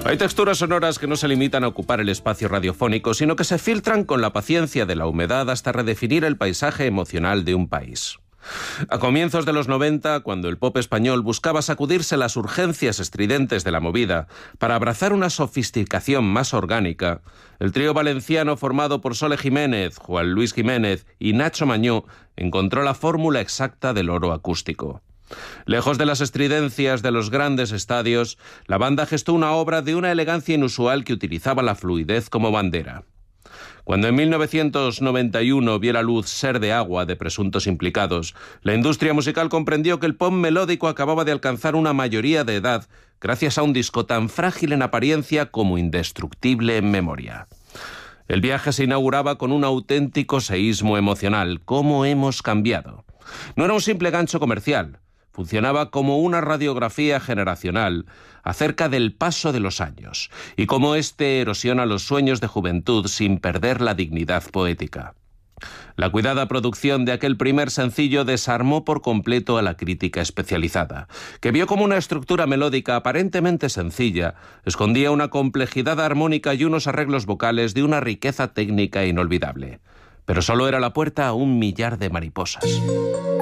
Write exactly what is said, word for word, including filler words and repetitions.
Hay texturas sonoras que no se limitan a ocupar el espacio radiofónico, sino que se filtran con la paciencia de la humedad hasta redefinir el paisaje emocional de un país. A comienzos de los noventa, cuando el pop español buscaba sacudirse las urgencias estridentes de la movida para abrazar una sofisticación más orgánica, el trío valenciano formado por Sole Jiménez, Juan Luis Jiménez y Nacho Mañó encontró la fórmula exacta del oro acústico. Lejos de las estridencias de los grandes estadios, la banda gestó una obra de una elegancia inusual que utilizaba la fluidez como bandera. Cuando en mil novecientos noventa y uno vio la luz Ser de Agua de Presuntos Implicados, la industria musical comprendió que el pop melódico acababa de alcanzar una mayoría de edad gracias a un disco tan frágil en apariencia como indestructible en memoria. El viaje se inauguraba con un auténtico seísmo emocional. ¿Cómo hemos cambiado? No era un simple gancho comercial. Funcionaba como una radiografía generacional acerca del paso de los años y cómo éste erosiona los sueños de juventud sin perder la dignidad poética. La cuidada producción de aquel primer sencillo desarmó por completo a la crítica especializada, que vio como una estructura melódica aparentemente sencilla escondía una complejidad armónica y unos arreglos vocales de una riqueza técnica inolvidable. Pero solo era la puerta a un millar de mariposas.